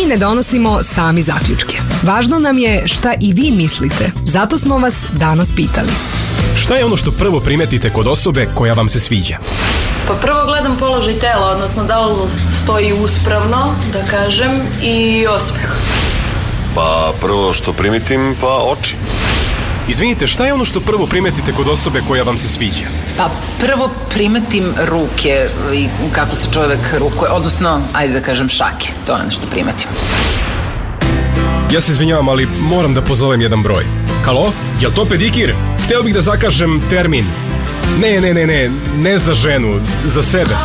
Mi ne donosimo sami zaključke. Važno nam je šta i vi mislite. Zato smo vas danas pitali. Šta je ono što prvo primetite kod osobe koja vam se sviđa? Pa prvo gledam položaj tela, odnosno da li stoji uspravno, da kažem, i osmeh. Pa prvo što primetim, pa oči. Izvinite, šta je ono što prvo primetite kod osobe koja vam se sviđa? Pa prvo primetim ruke i kako se čovjek rukuje, odnosno, ajde da kažem, šake. To je ono što primetim. Ja se izvinjavam, ali moram da pozovem jedan broj. Halo, jel to pedikir? Hteo bih da zakažem termin. Ne za ženu, za sebe.